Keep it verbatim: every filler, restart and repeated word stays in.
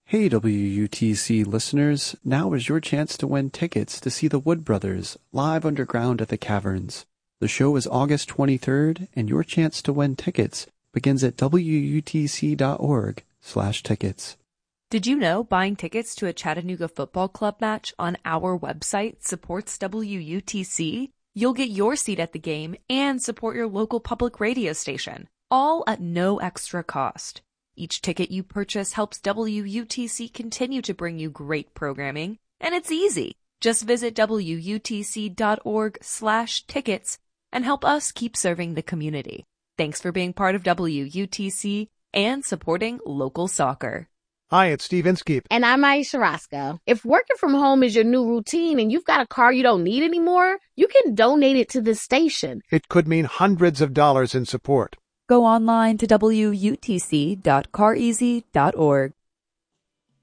Hey W U T C listeners, now is your chance to win tickets to see the Wood Brothers live underground at the Caverns. The show is August twenty-third, and your chance to win tickets begins at wutc.org slash tickets. Did you know buying tickets to a Chattanooga Football Club match on our website supports W U T C? You'll get your seat at the game and support your local public radio station, all at no extra cost. Each ticket you purchase helps W U T C continue to bring you great programming, and it's easy. Just visit wutc.org slash tickets and help us keep serving the community. Thanks for being part of W U T C and supporting local soccer. Hi, it's Steve Inskeep. And I'm Aisha Roscoe. If working from home is your new routine and you've got a car you don't need anymore, you can donate it to this station. It could mean hundreds of dollars in support. Go online to w u t c dot car easy dot org.